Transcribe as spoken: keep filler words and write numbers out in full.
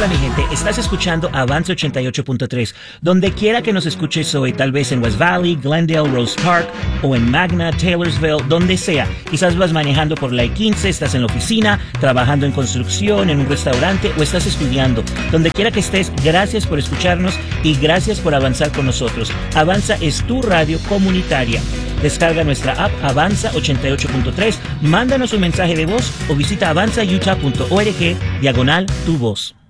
Hola mi gente, estás escuchando Avanza ochenta y ocho punto tres. Donde quiera que nos escuches hoy, tal vez en West Valley, Glendale, Rose Park o en Magna, Taylorsville, donde sea. Quizás vas manejando por la I quince, estás en la oficina, trabajando en construcción, en un restaurante o estás estudiando. Donde quiera que estés, gracias por escucharnos y gracias por avanzar con nosotros. Avanza es tu radio comunitaria. Descarga nuestra app Avanza ochenta y ocho punto tres, mándanos un mensaje de voz o visita avanza utah punto org diagonal tu voz.